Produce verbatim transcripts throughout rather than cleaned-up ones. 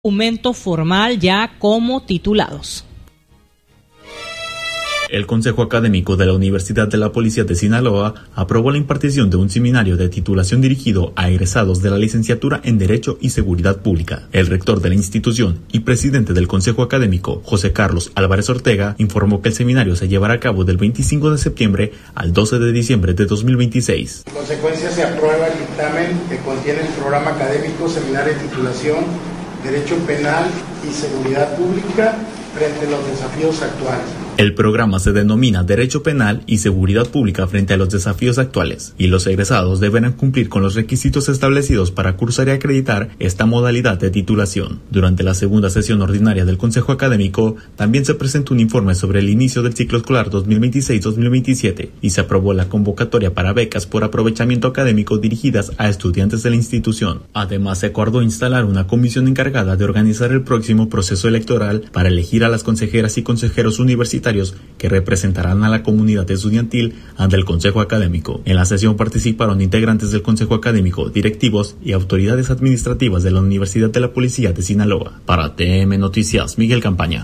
documento formal ya como titulados. El Consejo Académico de la Universidad de la Policía de Sinaloa aprobó la impartición de un seminario de titulación dirigido a egresados de la licenciatura en Derecho y Seguridad Pública. El rector de la institución y presidente del Consejo Académico, José Carlos Álvarez Ortega, informó que el seminario se llevará a cabo del veinticinco de septiembre al doce de diciembre de dos mil veintiséis. En consecuencia, se aprueba el dictamen que contiene el programa académico Seminario de Titulación, Derecho Penal y Seguridad Pública frente a los desafíos actuales. El programa se denomina Derecho Penal y Seguridad Pública frente a los desafíos actuales, y los egresados deberán cumplir con los requisitos establecidos para cursar y acreditar esta modalidad de titulación. Durante la segunda sesión ordinaria del Consejo Académico, también se presentó un informe sobre el inicio del ciclo escolar dos mil veintiséis dos mil veintisiete y se aprobó la convocatoria para becas por aprovechamiento académico dirigidas a estudiantes de la institución. Además, se acordó instalar una comisión encargada de organizar el próximo proceso electoral para elegir a las consejeras y consejeros universitarios que representarán a la comunidad estudiantil ante el Consejo Académico. En la sesión participaron integrantes del Consejo Académico, directivos y autoridades administrativas de la Universidad de la Policía de Sinaloa. Para T M Noticias, Miguel Campaña.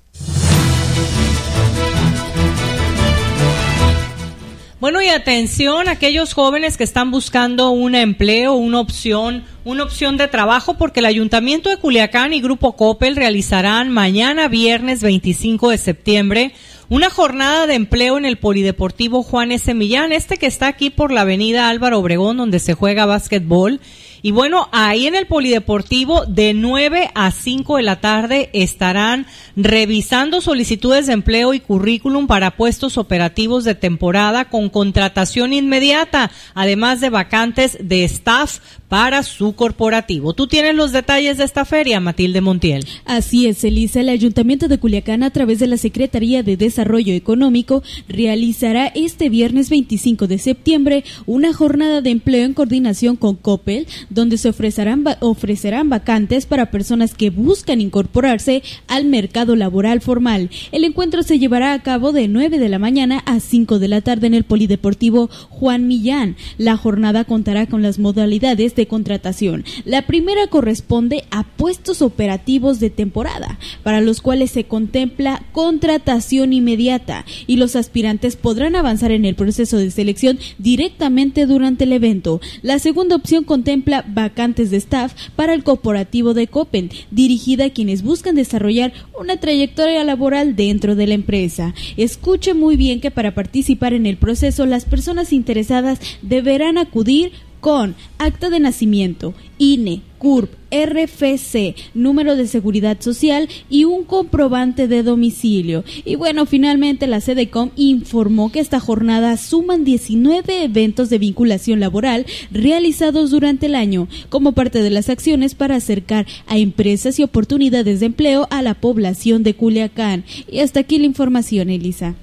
Bueno, y atención a aquellos jóvenes que están buscando un empleo, una opción, una opción de trabajo, porque el Ayuntamiento de Culiacán y Grupo Coppel realizarán mañana viernes veinticinco de septiembre una jornada de empleo en el Polideportivo Juan S. Millán, este que está aquí por la avenida Álvaro Obregón, donde se juega básquetbol. Y bueno, ahí en el Polideportivo de nueve a cinco de la tarde estarán revisando solicitudes de empleo y currículum para puestos operativos de temporada con contratación inmediata, además de vacantes de staff para su corporativo. ¿Tú tienes los detalles de esta feria, Matilde Montiel? Así es, Elisa. El Ayuntamiento de Culiacán, a través de la Secretaría de Desarrollo Económico, realizará este viernes veinticinco de septiembre una jornada de empleo en coordinación con Coppel, donde se ofrecerán, ofrecerán vacantes para personas que buscan incorporarse al mercado laboral formal. El encuentro se llevará a cabo de nueve de la mañana a cinco de la tarde en el Polideportivo Juan Millán. La jornada contará con las modalidades de contratación. La primera corresponde a puestos operativos de temporada, para los cuales se contempla contratación inmediata, y los aspirantes podrán avanzar en el proceso de selección directamente durante el evento. La segunda opción contempla vacantes de staff para el corporativo de Coppel, dirigida a quienes buscan desarrollar una trayectoria laboral dentro de la empresa. Escuche muy bien que para participar en el proceso, las personas interesadas deberán acudir con acta de nacimiento, I N E, C U R P, R F C, número de seguridad social y un comprobante de domicilio. Y bueno, finalmente la SEDECOM informó que esta jornada suman diecinueve eventos de vinculación laboral realizados durante el año, como parte de las acciones para acercar a empresas y oportunidades de empleo a la población de Culiacán. Y hasta aquí la información, Elisa.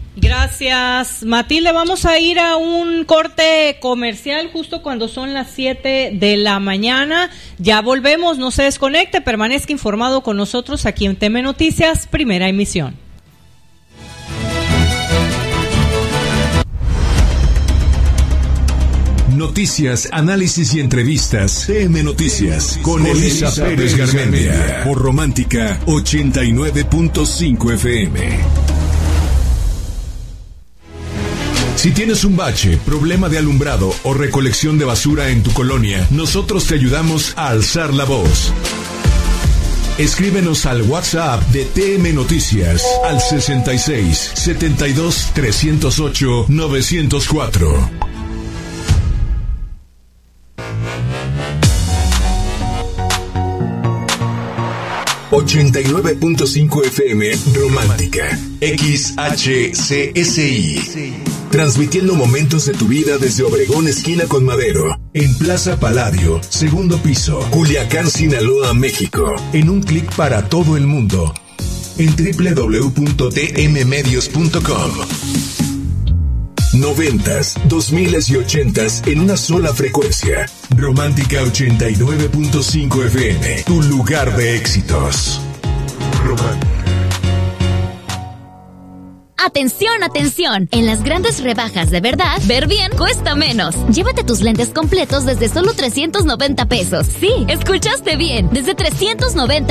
Gracias, Matilde. Vamos a ir a un corte comercial justo cuando son las siete de la mañana. Ya volvemos, no se desconecte, permanezca informado con nosotros aquí en T M Noticias, primera emisión. Noticias, análisis y entrevistas. T M Noticias con Elisa Pérez Garmendia por Romántica ochenta y nueve punto cinco F M. Si tienes un bache, problema de alumbrado o recolección de basura en tu colonia, nosotros te ayudamos a alzar la voz. Escríbenos al WhatsApp de T M Noticias al sesenta y seis, setenta y dos, trescientos ocho, novecientos cuatro. ochenta y nueve punto cinco F M Romántica X H C S I, transmitiendo momentos de tu vida desde Obregón esquina con Madero, en Plaza Palladio, segundo piso, Culiacán, Sinaloa, México, en un clic para todo el mundo, en doble u doble u doble u punto t m medios punto com. Noventas, dos miles y ochentas en una sola frecuencia. Romántica ochenta y nueve punto cinco F M, tu lugar de éxitos. Romántica. Atención, atención. En las grandes rebajas de verdad, ver bien cuesta menos. Llévate tus lentes completos desde solo trescientos noventa pesos. Sí, escuchaste bien. Desde trescientos noventa